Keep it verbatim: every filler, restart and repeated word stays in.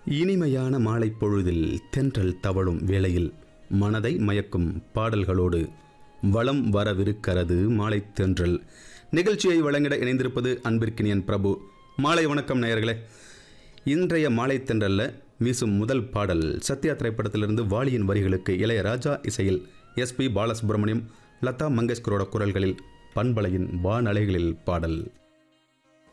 இனிமையான மாலை பொழுதில் தென்றல் தவழும் வேளையில் மனதை மயக்கும் பாடல்களோடு வளம் வரவிருக்கிறது மாலை தென்றல் நிகழ்ச்சியை வழங்கிட இணைந்திருப்பது அன்பிற்கினியன் பிரபு. மாலை வணக்கம் நேயர்களே. இன்றைய மாலை தென்றல்ல வீசும் முதல் பாடல் சத்யா திரைப்படத்திலிருந்து வாலியின் வரிகளுக்கு இளையராஜா இசையில் எஸ் பி பாலசுப்ரமணியம், லதா மங்கேஷ்கரோட குரல்களில் பண்பலையின் வானலைகளில் பாடல்.